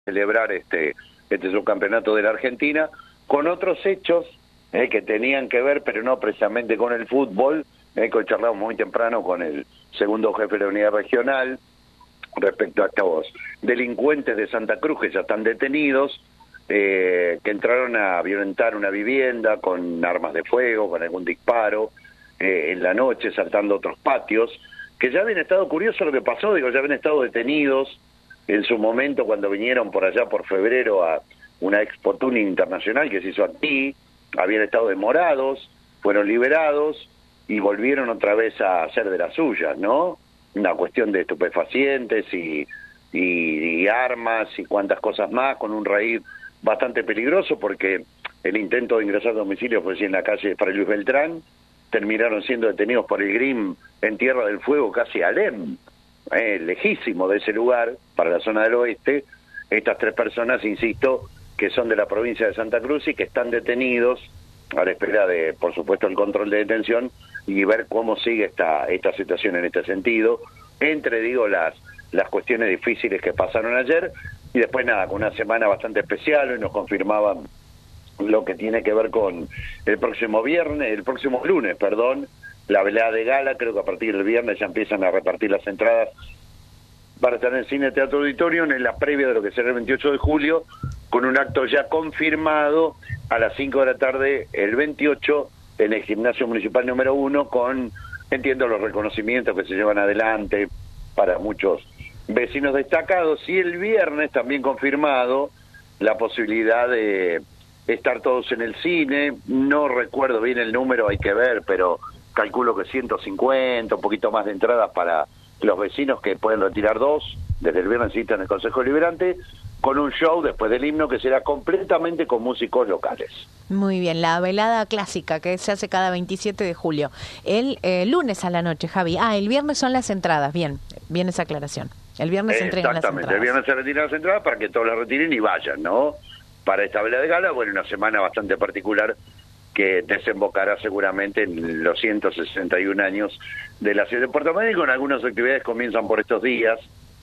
celebrar este subcampeonato de la Argentina, con otros hechos que tenían que ver, pero no precisamente con el fútbol, que charlamos muy temprano con el segundo jefe de la unidad regional, respecto a estos delincuentes de Santa Cruz que ya están detenidos, que entraron a violentar una vivienda con armas de fuego, con algún disparo, en la noche, saltando otros patios, que ya habían estado, curioso lo que pasó, ya habían estado detenidos en su momento cuando vinieron por allá por febrero a una Expo Tuning internacional que se hizo aquí, habían estado demorados, fueron liberados y volvieron otra vez a hacer de las suyas, ¿no? Una cuestión de estupefacientes y armas y cuantas cosas más, con un raíz bastante peligroso, porque el intento de ingresar a domicilio fue en la calle Fray Luis Beltrán, terminaron siendo detenidos por el GRIM en Tierra del Fuego, casi Alem, lejísimo de ese lugar, para la zona del oeste. Estas tres personas, insisto, que son de la provincia de Santa Cruz y que están detenidos a la espera de, por supuesto, el control de detención y ver cómo sigue esta situación en este sentido, entre, las cuestiones difíciles que pasaron ayer, y después nada, con una semana bastante especial. Hoy nos confirmaban lo que tiene que ver con el próximo lunes, la velada de gala. Creo que a partir del viernes ya empiezan a repartir las entradas para estar en el Cine Teatro Auditorio, en la previa de lo que será el 28 de julio, con un acto ya confirmado a las 5 de la tarde, el 28, en el Gimnasio Municipal número 1, con, entiendo, los reconocimientos que se llevan adelante para muchos vecinos destacados, y el viernes también confirmado la posibilidad de estar todos en el cine. No recuerdo bien el número, hay que ver, pero calculo que 150, un poquito más de entradas para los vecinos, que pueden retirar 2 desde el viernes en el Consejo Deliberante, con un show después del himno que será completamente con músicos locales. Muy bien, la velada clásica que se hace cada 27 de julio. El lunes a la noche, Javi. El viernes son las entradas, bien esa aclaración. El viernes se entregan las entradas. Exactamente, el viernes se retiran las entradas para que todos las retiren y vayan, ¿no? Para esta velada de gala, una semana bastante particular que desembocará seguramente en los 161 años de la ciudad de Puerto Madryn, con algunas actividades comienzan por estos días,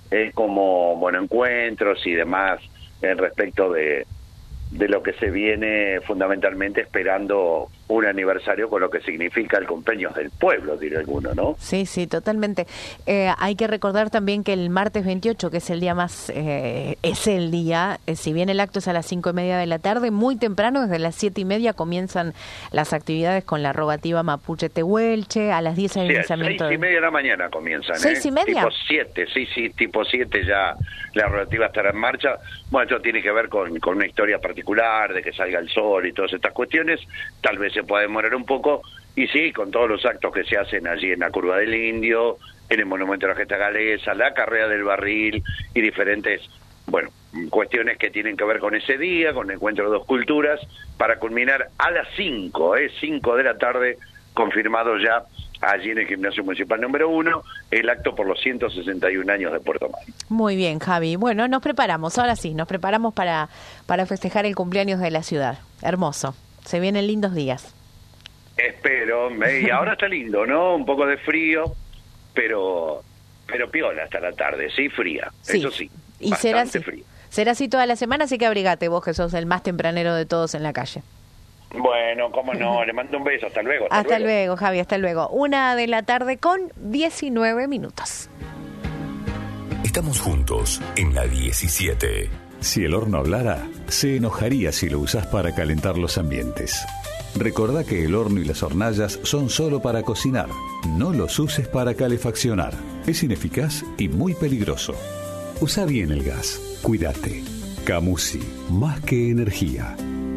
como encuentros y demás respecto de lo que se viene, fundamentalmente esperando un aniversario con lo que significa el cumpleaños del pueblo, diría alguno, ¿no? Sí, totalmente. Hay que recordar también que el martes 28, que es el día más, si bien el acto es a las 5:30 de la tarde, muy temprano, desde las 7:30 comienzan las actividades con la rogativa Mapuche Tehuelche, a las 10 el lanzamiento. 6:30 de la mañana comienzan. 6:30. Tipo 7, tipo 7 ya la rogativa estará en marcha. Bueno, esto tiene que ver con una historia particular, de que salga el sol y todas estas cuestiones. Tal vez se pueda demorar un poco, y sí, con todos los actos que se hacen allí en la Curva del Indio, en el Monumento a la Gesta Galesa, la Carrera del Barril y diferentes, cuestiones que tienen que ver con ese día, con el encuentro de dos culturas, para culminar a las 5 de la tarde, confirmado ya allí en el Gimnasio Municipal número 1, el acto por los 161 años de Puerto Madryn. Muy bien, Javi. Bueno, nos preparamos para festejar el cumpleaños de la ciudad. Hermoso. Se vienen lindos días. Espero, y ahora está lindo, ¿no? Un poco de frío, pero piola hasta la tarde, sí, fría, sí. Eso sí, y será así. Frío. Será así toda la semana, así que abrigate vos, que sos el más tempranero de todos en la calle. Bueno, cómo no, le mando un beso, hasta luego. Hasta luego, Javi, hasta luego. 1:19 p.m. Estamos juntos en la 17. Si el horno hablara, se enojaría si lo usás para calentar los ambientes. Recordá que el horno y las hornallas son solo para cocinar. No los uses para calefaccionar. Es ineficaz y muy peligroso. Usa bien el gas. Cuídate. Camusi, más que energía.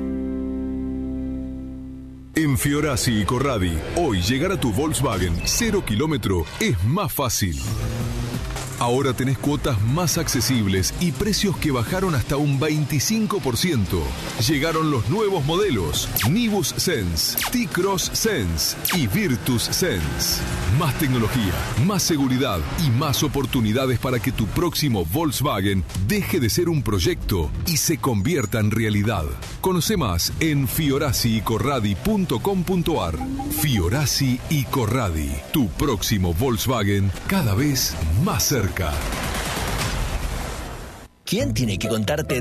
En Fiorasi y Corradi, hoy llegar a tu Volkswagen 0 kilómetro es más fácil. Ahora tenés cuotas más accesibles y precios que bajaron hasta un 25%. Llegaron los nuevos modelos Nibus Sense, T-Cross Sense y Virtus Sense. Más tecnología, más seguridad y más oportunidades para que tu próximo Volkswagen deje de ser un proyecto y se convierta en realidad. Conoce más en fiorasicorradi.com.ar. Fiorasi y Corradi, tu próximo Volkswagen cada vez más cerca. ¿Quién tiene que contarte